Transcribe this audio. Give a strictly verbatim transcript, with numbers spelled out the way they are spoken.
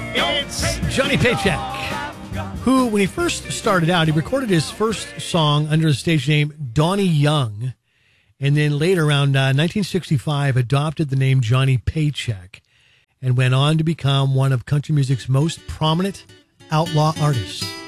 It's Johnny Paycheck, who, when he first started out, he recorded his first song under the stage name Donnie Young, and then later, around uh, nineteen sixty-five, adopted the name Johnny Paycheck, and went on to become one of country music's most prominent outlaw artists.